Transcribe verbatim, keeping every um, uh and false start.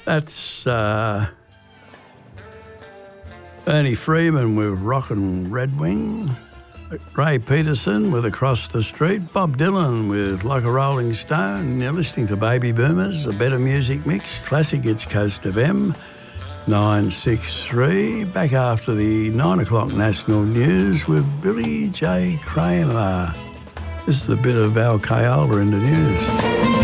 That's uh, Ernie Freeman with Rockin' Red Wing, Ray Peterson with Across the Street, Bob Dylan with Like a Rolling Stone. You're listening to Baby Boomers, a better music mix. Classic Hits Coast of M, nine six three. Back after the nine o'clock national news with Billy J. Kramer. This is a bit of Al Kayola in the news.